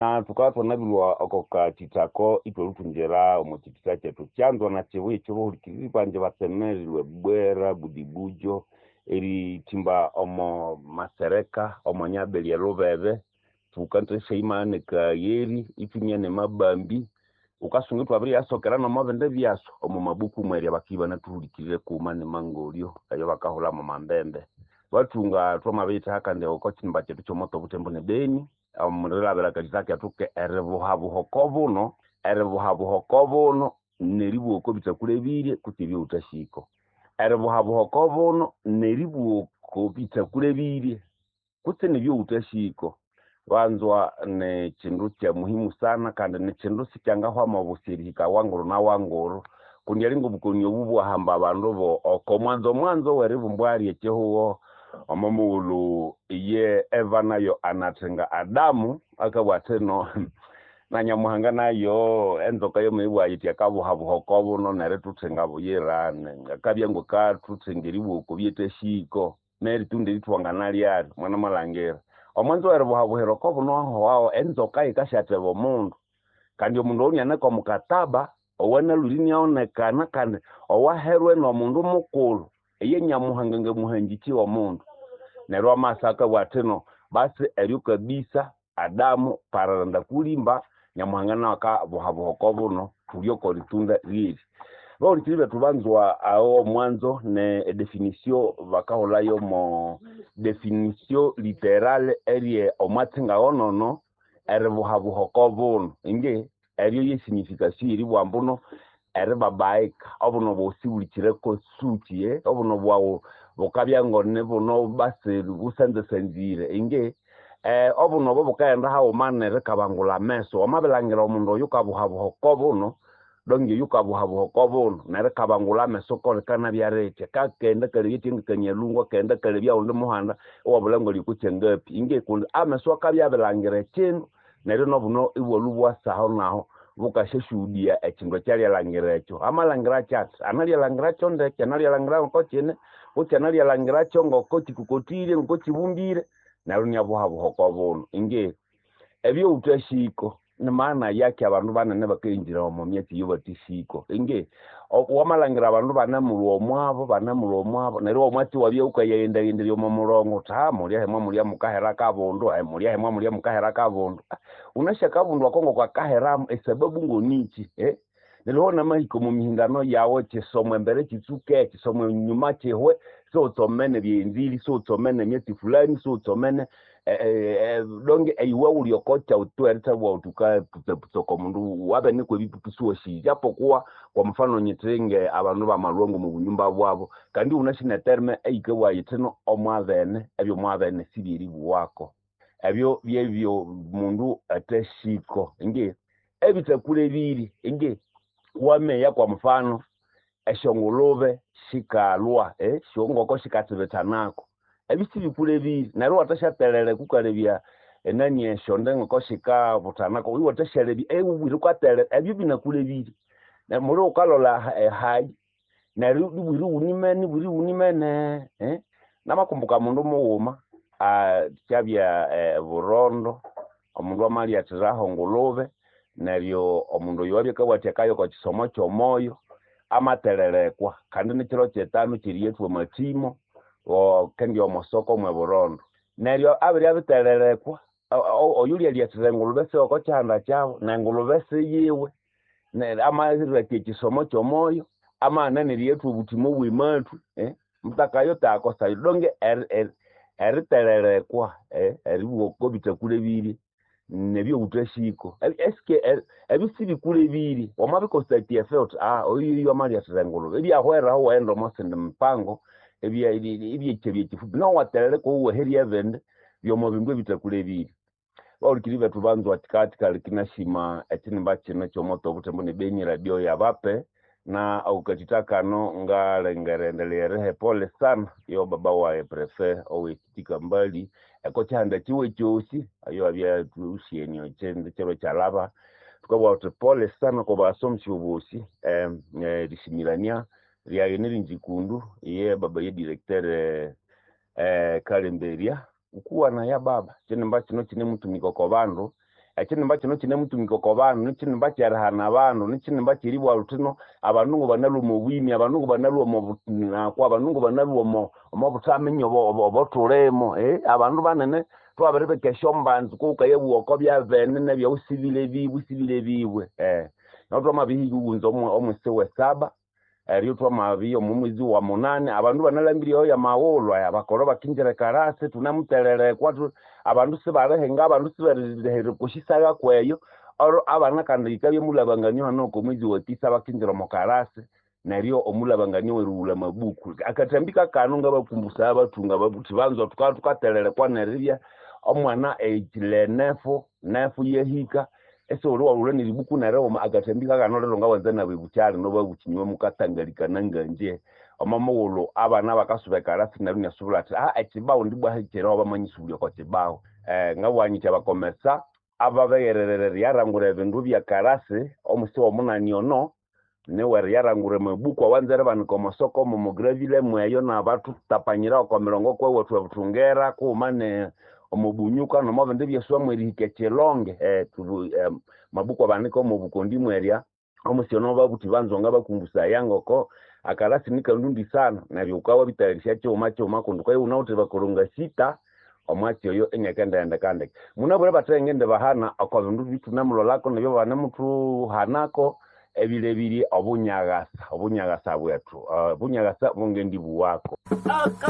na tukaba tunabilwa okoka chitako itolutunjera omuchitita chetu chanzwa na chewe chobulikiri banje basemerirwe bwera budibujo eri timba omo masereka omo nyabeli ya lobebe tukante sheimane ka yeri itunyane mabambi ukasungitwa abiri yasokera no mabende byaso omo mabuku mweri abakiba natuhulikirire kumane mangolio ayo bakahola mu mambembe batunga twamabita hakande okochimba chetu chomoto butembo ne beni omurela kalizake atuke eribuhabuhokobuno neribuoko bitakulebire kutibye utashiko eribuhabuhokobuno neribuoko bitakulebire kutenebyo utashiko wanzwa ne chindu cha muhimu sana kandi ne chindu sikyangahwa mabusirika wanguru na wanguru kunyalingo bukonyo bubu hamba abandu bo okomwanzo weribumbwari echehuo omamulu ye Eva nayo anatenga Adamu akabwateno na nyamuhanga nayo enzoka yo mewa yiti akabuhabuhokobo no nere tutenga buyirane akabyango ka tutengeriwo kubyete shiko neri tunde litwanganali ari mwana malangera omwanzo eribuhabuherokobo no aho wao enzoka ikashatebo mundu kandi omundu onyane kwa mukataba owana lulini aonekana kandi owaherwe no mundu mukulu eye nyamuhanga ngemuhangichi wa mundu nerwa masaka wateno basi eryo kabisa Adamu paranda kulimba nyamuhanga naka buhabuhokobo no tulioko litunda liri baurikiribe tubanzwa ao mwanzo ne definisio bakaholayo mo definisio literal erie omatsinga onono eribuhabuhokobo inge eryo ye signification iri bwambuno eribabaika obuno bosibulikireko sutie obuno bwawo bukabyango ne buno base busenze senzire inge obuno bobukaenda hawo manere kabangula meso amabelangira omundu yukabuhabuhokobo no donge yukabuhabuhokobo nere kabangula meso kolekana byarete kakenda kale yetinga kanyelungwa kenda kale bya undi muhanda owabulango likuchengapi inge kundi ameso akabyabelangira kintu nere no buno iwolubwa saho naho bukasheshudia ekintu kyali alangira ekyo amalangira chat anali alangira chonde kanali alangira ko chene utanali alangira chongo ko tikukotire ngo kibumbire narunya buhabuhokobo inge ebyo utashiko na maana yake abantu banane bakinjira mu myeti yubatishiko inge wamalangira abantu banamulwo mwabo nero omwati wabye ukayenda indiri mu murongo ta muri hemwa muri mukahera kabondo muri hemwa muri mukahera kabondo unashaka bundu wakongo kwa kahera esababu ngonichi nero na mahiko mu mihingano yawo kisomo mbere kitsuke kisomo nyuma chehwe so tomene byenzili so tomene myeti fulani so tomene donge aiwa uliokocha utwereta wa utuka putoko mundu wabe nikwe bipusuo shi japo kwa mfano nyitenge abantu ba malongo mu bunyumba bwabo kandi unashina terme eike wa yiteno omwavene ebyo mwavene sibiri wako ebyo byebyo mundu ateshiko inge ebitakule biri inge wameya kwa mfano eshongolobe shikalwa shongoko shikatibetanako ebisibikule biri naro watashaterere kukalebya enani eshonde ngoko shika butanako wi watasharebi ubiri kwatere ebyo binakule biri na muri ukalola hai na biri unimene namakumbuka mundu muwuma cyabya burondo omundu amali atiraho ngolobe neryo omundu yobye kabwatekayo kwa kisomo kyomoyo amatererekwa kandi nikiro kyetano kiriyetwe matimo kendi omosoko mwe burondo neryo abiri abitererekwa oyuli aliyatengulube se okochanda chao na ngulube se yiwe amazira kisomo kyomoyo amana niriyetwe butimo bwimatu mutakayo takosa donge eritererekwa eriwo kobitakule biri nebyo utashiko eske ebisibikule biri wamabikosa TFL oyiyo amali atengulube ebi ahwera ho endo mosende mpango ebye kifupi no waterere ko weheri evende byomo bingwe bitakule biri baurikiribe tubanzo atikati kali kinashima etinimba kino kyomoto butembo ne benyi radio ya bape na aukachitakano ngalengerendelere pole sana yo baba wa prefe owekitika mbali ekochanda chiwe chosi ayo abya tusienyo chende chero chalaba tukabwa pole sana kwa basomsi ubusi disimilarania lyayeneri njikundu ye baba ye directeur kalemberia ukuwa na ya baba chene mba kino kine mtu mikoko bandu ekinimba kino kine mutumiko ko bantu nikinimba kyarahana abantu nikinimba kiribwa rutino abantu ngo banaluma obwimi abantu ngo banaluma obunakwa abantu ngo banaluma omubutamenyo obotulemo abantu banene twabarebeka shombanzi kuka yebuoko byavene nebya usibile bibwe notwa mabihi ugunzo omwese wesaba ryo twa mabi omumwezi wa 8 abantu banalambiriyo ya mawolo abakoro bakinjira karase tunamuterere kwatu abantu sibarehenga abantu sibarehere kushisaga kweyo oro abana kandika byemulabanganyo hano ko mwezi wa 9 bakinjira mu karase naryo omulabanganyo werula mabuku akatambika kanunga bakumbusa abatunga babuti banzo tukaterere kwa neribya omwana ejile nefu yehika eso ro ro ni buku na ro agatembika kanolero ngawanza na bebucyari no babukinywa mukatangalika nanganje amamolo abana bakasubeka rasi na runya subulati ekibawo ndibwa hekero abamanyisubye ko kibawo ngabwanyita bakomesa ababeyererere yarangura ebindu bya karasi omusi wa munani ono newe yarangura mabuku awanzere banikomasoko mu mugravile mweyo na batu tapanyira ko mirongo kwa watu butungera ko mane omubunyuka no mabende byeswa mwerihike chelonge mabuko abaniko mu bukondi mweria omusiono babuti banzonga bakumbusa yangoko akarasi nikandundi sana na byukawa bitarisha choma kunduka unaute bakoronga sita omwatyo yo enyakenda kande munabure batengende bahana akwabindu bitu namulolako nabyo bana mutu hanako ebilebiri obunyagasa bwetu bunyagasa bungendi buwako